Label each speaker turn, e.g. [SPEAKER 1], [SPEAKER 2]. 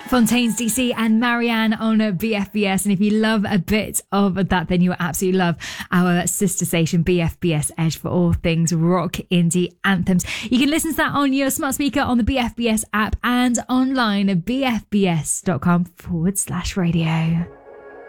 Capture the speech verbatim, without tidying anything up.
[SPEAKER 1] Fontaines D C and Marianne on B F B S. And if you love a bit of that, then you will absolutely love our sister station, B F B S Edge, for all things rock indie anthems. You can listen to that on your smart speaker, on the B F B S app, and online at bfbs.com forward slash radio.